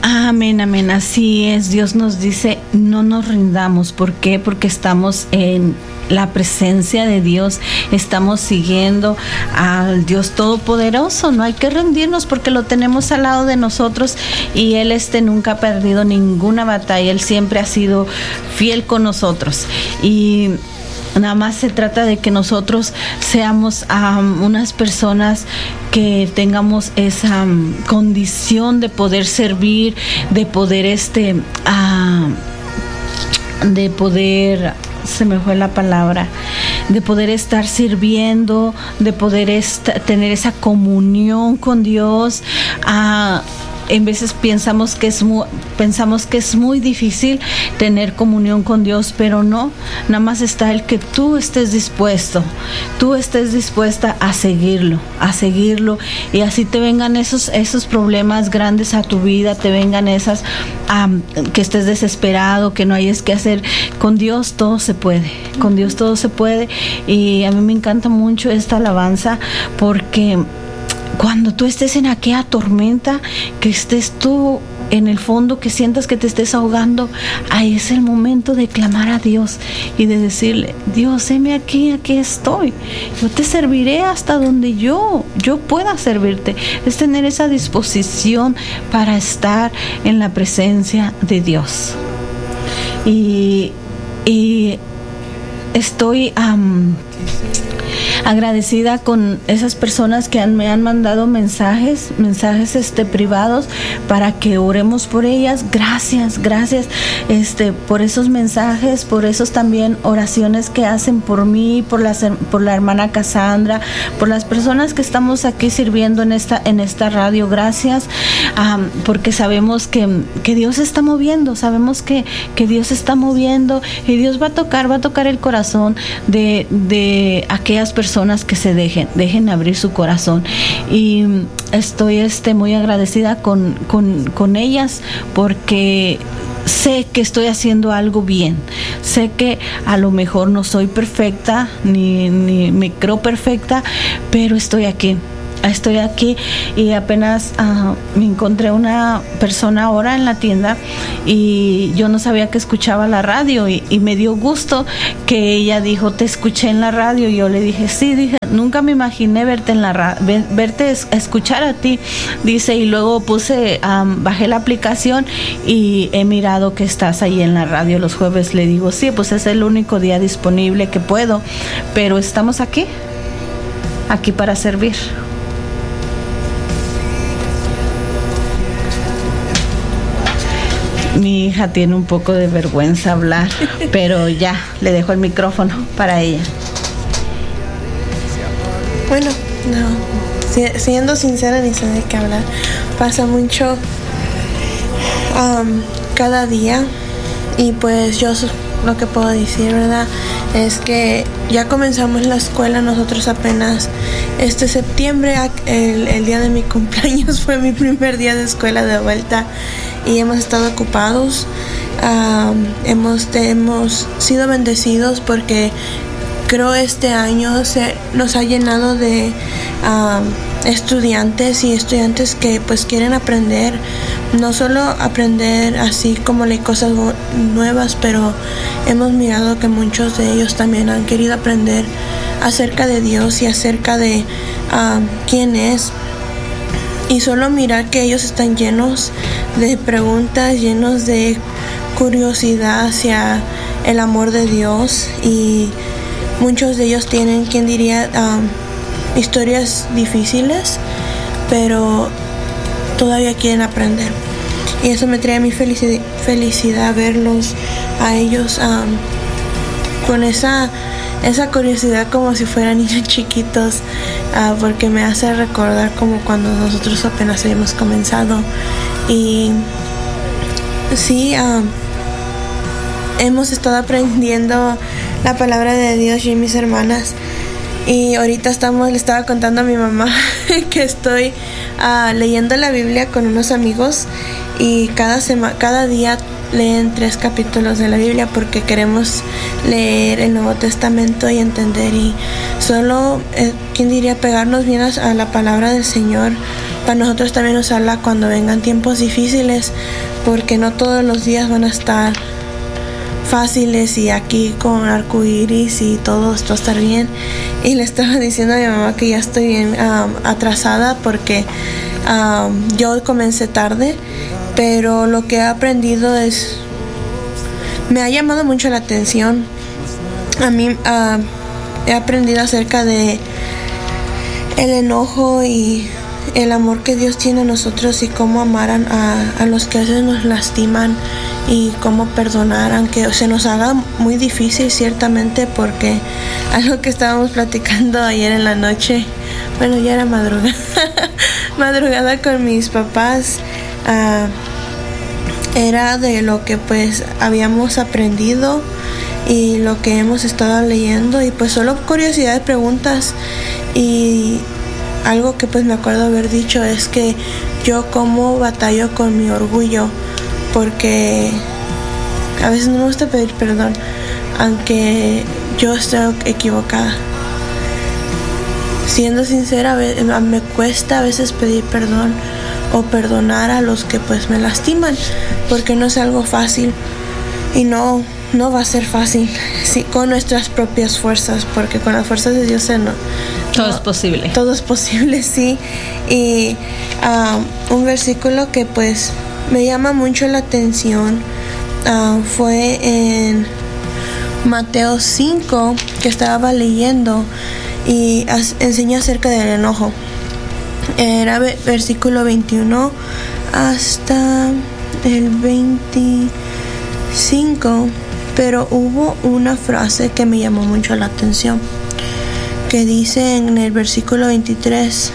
Amén, amén, así es. Dios nos dice, no nos rindamos. ¿Por qué? Porque estamos en la presencia de Dios, estamos siguiendo al Dios Todopoderoso. No hay que rendirnos porque lo tenemos al lado de nosotros y Él nunca ha perdido ninguna batalla. Él siempre ha sido fiel con nosotros y nada más se trata de que nosotros seamos unas personas que tengamos esa condición de poder servir, de poder se me fue la palabra, de poder estar sirviendo, de poder tener esa comunión con Dios. En veces pensamos que es muy difícil tener comunión con Dios, pero no, nada más está el que tú estés dispuesta a seguirlo, y así te vengan esos problemas grandes a tu vida, te vengan esas que estés desesperado, que no hayas que hacer. Con Dios todo se puede, con Dios todo se puede. Y a mí me encanta mucho esta alabanza porque cuando tú estés en aquella tormenta, que estés tú en el fondo, que sientas que te estés ahogando, ahí es el momento de clamar a Dios y de decirle: Dios, heme aquí estoy, yo te serviré hasta donde yo pueda servirte. Es tener esa disposición para estar en la presencia de Dios. Y estoy agradecida con esas personas que me han mandado mensajes privados para que oremos por ellas. Gracias por esos mensajes, por esos también oraciones que hacen por mí, por la hermana Cassandra, por las personas que estamos aquí sirviendo en esta radio. Gracias, porque sabemos que Dios está moviendo, sabemos que Dios está moviendo y Dios va a tocar el corazón de aquellas personas que se dejen abrir su corazón. Y estoy muy agradecida con ellas porque sé que estoy haciendo algo bien. Sé que a lo mejor no soy perfecta ni me creo perfecta, pero estoy aquí y apenas me encontré una persona ahora en la tienda y yo no sabía que escuchaba la radio y me dio gusto que ella dijo: te escuché en la radio. Y yo le dije: sí, dije, nunca me imaginé verte en la escuchar a ti, dice, y luego bajé la aplicación y he mirado que estás ahí en la radio los jueves. Le digo: sí, pues es el único día disponible que puedo, pero estamos aquí para servir. Mi hija tiene un poco de vergüenza hablar, pero ya, le dejo el micrófono para ella. Bueno, no, siendo sincera, ni sé de qué hablar. Pasa mucho cada día y pues yo lo que puedo decir, ¿verdad? Es que ya comenzamos la escuela. Nosotros apenas septiembre, el día de mi cumpleaños, fue mi primer día de escuela de vuelta y hemos estado ocupados. Hemos sido bendecidos porque creo este año nos ha llenado de estudiantes que pues quieren aprender, no solo aprender así como leer cosas nuevas, pero hemos mirado que muchos de ellos también han querido aprender acerca de Dios y acerca de quién es. Y solo mirar que ellos están llenos de preguntas, llenos de curiosidad hacia el amor de Dios, y muchos de ellos tienen, ¿quién diría?, historias difíciles, pero todavía quieren aprender. Y eso me trae mi felicidad verlos a ellos con esa curiosidad, como si fueran niños chiquitos, porque me hace recordar como cuando nosotros apenas habíamos comenzado. Y sí, hemos estado aprendiendo la palabra de Dios, yo y mis hermanas. Y ahorita le estaba contando a mi mamá que estoy leyendo la Biblia con unos amigos, y cada día leen 3 capítulos de la Biblia porque queremos leer el Nuevo Testamento y entender, y solo, ¿quién diría?, pegarnos bien a la palabra del Señor para nosotros también usarla cuando vengan tiempos difíciles, porque no todos los días van a estar fáciles y aquí con arcoíris y todo esto va a estar bien. Y le estaba diciendo a mi mamá que ya estoy bien atrasada porque yo comencé tarde, pero lo que he aprendido me ha llamado mucho la atención. A mí he aprendido acerca de el enojo y el amor que Dios tiene a nosotros y cómo amar a los que a veces nos lastiman y cómo perdonar, aunque se nos haga muy difícil ciertamente, porque algo que estábamos platicando ayer en la noche, bueno, ya era madrugada con mis papás, era de lo que pues habíamos aprendido y lo que hemos estado leyendo, y pues solo curiosidades, preguntas, y algo que pues me acuerdo haber dicho es que yo como batallo con mi orgullo, porque a veces no me gusta pedir perdón, aunque yo esté equivocada. Siendo sincera, me cuesta a veces pedir perdón o perdonar a los que pues me lastiman, porque no es algo fácil y no va a ser fácil, sí, con nuestras propias fuerzas, porque con las fuerzas de Dios todo es posible. Todo es posible, sí. Y un versículo que pues me llama mucho la atención fue en Mateo 5, que estaba leyendo, y enseña acerca del enojo. Era versículo 21 hasta el 25, pero hubo una frase que me llamó mucho la atención, que dice en el versículo 23,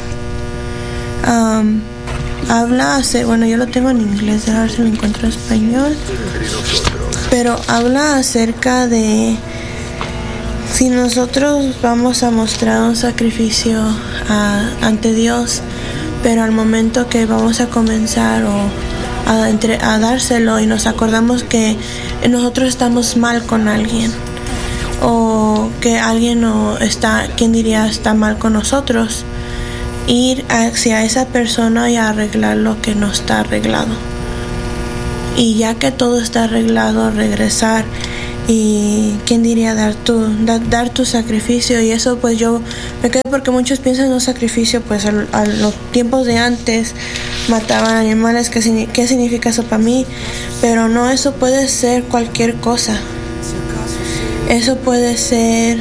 bueno, yo lo tengo en inglés, a ver si lo encuentro en español, pero habla acerca de si nosotros vamos a mostrar un sacrificio ante Dios, pero al momento que vamos a comenzar a dárselo y nos acordamos que nosotros estamos mal con alguien, o que alguien está mal con nosotros, ir hacia esa persona y arreglar lo que no está arreglado, y ya que todo está arreglado, regresar y dar tu sacrificio. Y eso pues yo me quedé, porque muchos piensan en un sacrificio pues a los tiempos de antes mataban animales. ¿Qué significa eso para mí? Pero no, eso puede ser cualquier cosa. Eso puede ser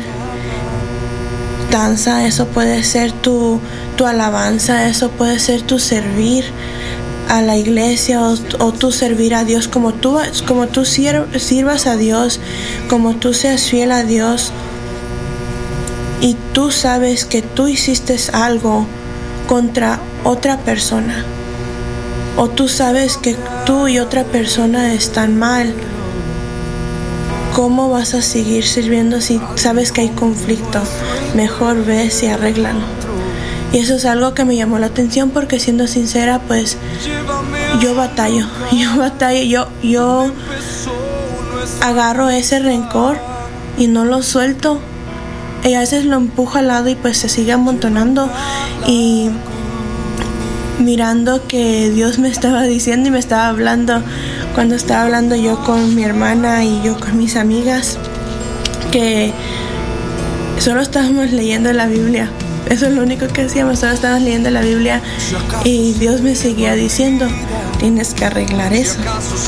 danza, eso puede ser tu alabanza, eso puede ser tu servir a la iglesia, o tu servir a Dios, como tú sirvas a Dios, como tú seas fiel a Dios, y tú sabes que tú hiciste algo contra otra persona, o tú sabes que tú y otra persona están mal. ¿Cómo vas a seguir sirviendo si sabes que hay conflicto? Mejor ves y arréglalo. Y eso es algo que me llamó la atención, porque siendo sincera, pues yo batallo, yo agarro ese rencor y no lo suelto, y a veces lo empujo al lado y pues se sigue amontonando, y mirando que Dios me estaba diciendo y me estaba hablando cuando estaba hablando yo con mi hermana y yo con mis amigas, que solo estábamos leyendo la Biblia. Eso es lo único que hacíamos, solo estábamos leyendo la Biblia, y Dios me seguía diciendo: tienes que arreglar eso,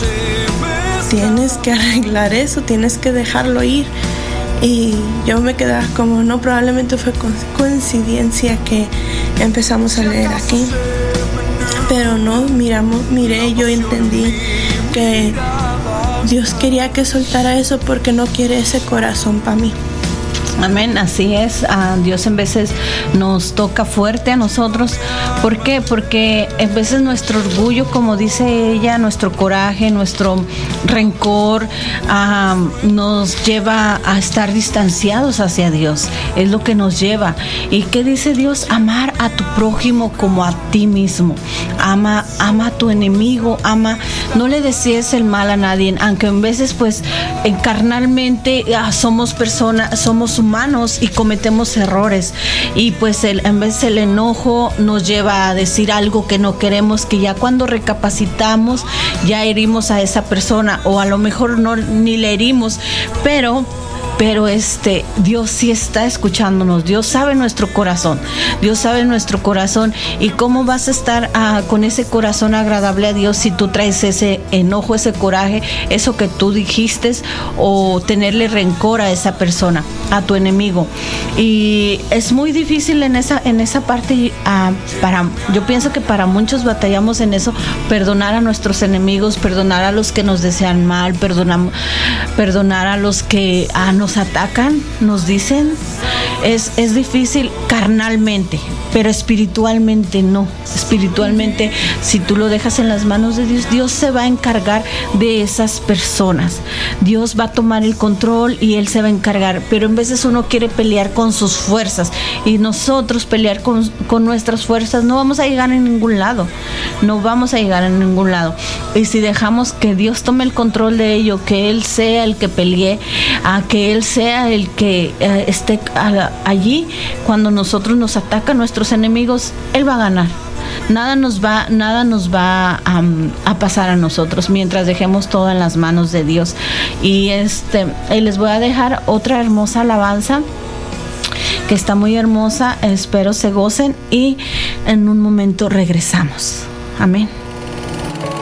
tienes que dejarlo ir. Y yo me quedaba como, no, probablemente fue coincidencia que empezamos a leer aquí, pero no, miré, yo entendí que Dios quería que soltara eso, porque no quiere ese corazón para mí. Amén, así es. Dios en veces nos toca fuerte a nosotros. ¿Por qué? Porque en veces nuestro orgullo, como dice ella, nuestro coraje, nuestro rencor, nos lleva a estar distanciados hacia Dios. Es lo que nos lleva. ¿Y qué dice Dios? Amar a tu prójimo como a ti mismo. Ama a tu enemigo, no le desees el mal a nadie, aunque en veces pues carnalmente somos humanos y cometemos errores, y pues en vez el enojo nos lleva a decir algo que no queremos, que ya cuando recapacitamos ya herimos a esa persona, o a lo mejor no, ni le herimos, pero Dios sí está escuchándonos. Dios sabe nuestro corazón. ¿Y cómo vas a estar con ese corazón agradable a Dios si tú traes ese enojo, ese coraje, eso que tú dijiste, o tenerle rencor a esa persona, a tu enemigo? Y es muy difícil en esa parte. Yo pienso que para muchos batallamos en eso, perdonar a nuestros enemigos, perdonar a los que nos desean mal, perdonar a los que nos atacan, nos dicen. Es difícil carnalmente, pero espiritualmente no. Espiritualmente, si tú lo dejas en las manos de Dios, Dios se va a encargar de esas personas. Dios va a tomar el control y Él se va a encargar. Pero en veces uno quiere pelear con sus fuerzas, y nosotros pelear con nuestras fuerzas no vamos a llegar a ningún lado. Y si dejamos que Dios tome el control de ello, que Él sea el que pelee, que Él sea el que esté allí cuando nosotros nos atacan nuestros enemigos, Él va a ganar. Nada nos va a pasar a nosotros mientras dejemos todo en las manos de Dios. Y les voy a dejar otra hermosa alabanza que está muy hermosa. Espero se gocen, y en un momento regresamos. Amén.